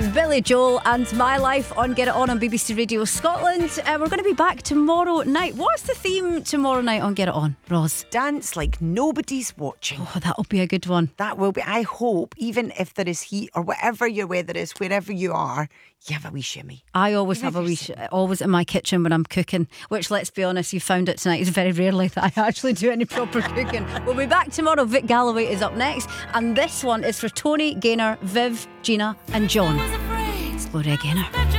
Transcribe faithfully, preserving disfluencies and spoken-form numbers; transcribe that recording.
Billy Joel and My Life on Get It On on B B C Radio Scotland. Uh, we're going to be back tomorrow night. What's the theme tomorrow night on Get It On, Roz? Dance like nobody's watching. Oh, that'll be a good one. That will be. I hope, even if there is heat or whatever your weather is, wherever you are, you have a wee shimmy. I always have a wee, sh- always in my kitchen when I'm cooking, which, let's be honest, you found it tonight. It's very rarely that I actually do any proper cooking. We'll be back tomorrow. Vic Galloway is up next, and this one is for Tony, Gaynor, Viv, Gina and John. It's Gloria Gaynor.